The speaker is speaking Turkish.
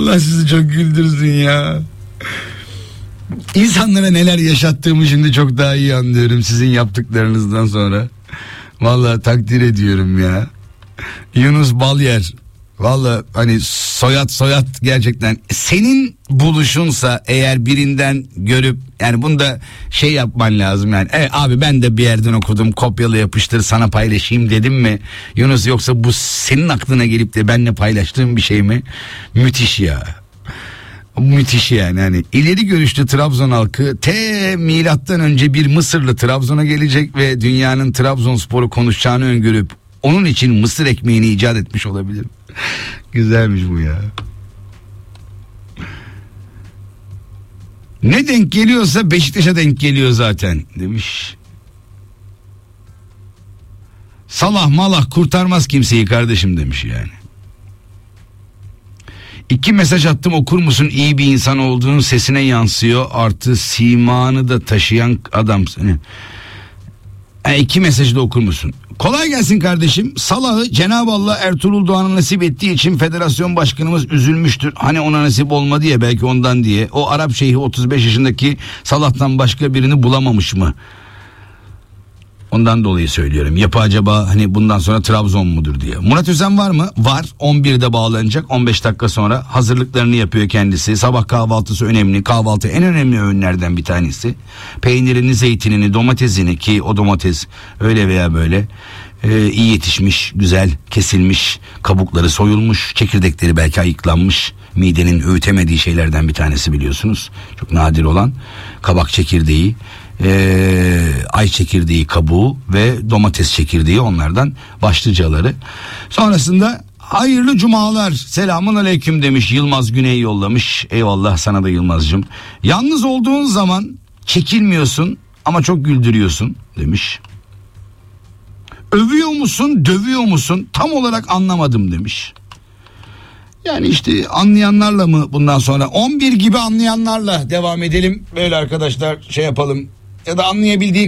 Allah sizi çok güldürsün ya. İnsanlara neler yaşattığımı şimdi çok daha iyi anlıyorum sizin yaptıklarınızdan sonra. Vallahi takdir ediyorum ya. Yunus Balyer. Vallahi hani soyad gerçekten senin buluşunsa eğer birinden görüp yani bunda şey yapman lazım yani. Abi ben de bir yerden okudum, kopyala yapıştır sana paylaşayım dedim mi Yunus, yoksa bu senin aklına gelip de benimle paylaştığın bir şey mi? Müthiş ya. Müthiş yani. Hani ileri görüşlü Trabzon halkı milattan önce bir Mısırlı Trabzon'a gelecek ve dünyanın Trabzonspor'u konuşacağını öngörüp onun için mısır ekmeğini icat etmiş olabilir. Güzelmiş bu ya. Ne denk geliyorsa Beşiktaş'a denk geliyor zaten demiş. Salah malah kurtarmaz kimseyi kardeşim demiş yani. 2 mesaj attım, okur musun? İyi bir insan olduğun sesine yansıyor. Artı simanı da taşıyan adamsın. 2 mesajı da okur musun? Kolay gelsin kardeşim. Salah'ı Cenab-ı Allah Ertuğrul Doğan'a nasip ettiği için federasyon başkanımız üzülmüştür. Hani ona nasip olmadı ya, belki ondan diye. O Arap şeyhi 35 yaşındaki Salah'tan başka birini bulamamış mı? Ondan dolayı söylüyorum. Yapı acaba hani bundan sonra Trabzon mudur diye. Murat Özen var mı? Var. 11'de bağlanacak. 15 dakika sonra hazırlıklarını yapıyor kendisi. Sabah kahvaltısı önemli. Kahvaltı en önemli öğünlerden bir tanesi. Peynirini, zeytinini, domatesini, ki o domates öyle veya böyle iyi yetişmiş, güzel kesilmiş, kabukları soyulmuş, çekirdekleri belki ayıklanmış. Midenin öğütemediği şeylerden bir tanesi biliyorsunuz. Çok nadir olan kabak çekirdeği, ay çekirdeği kabuğu ve domates çekirdeği, onlardan başlıcaları. Sonrasında hayırlı cumalar, selamun aleyküm demiş Yılmaz Güney, yollamış. Eyvallah sana da Yılmaz'cığım. Yalnız olduğun zaman çekilmiyorsun ama çok güldürüyorsun demiş. Övüyor musun, dövüyor musun, tam olarak anlamadım demiş. Yani işte anlayanlarla mı bundan sonra 11 gibi anlayanlarla devam edelim böyle arkadaşlar, şey yapalım ya da anlayabildiği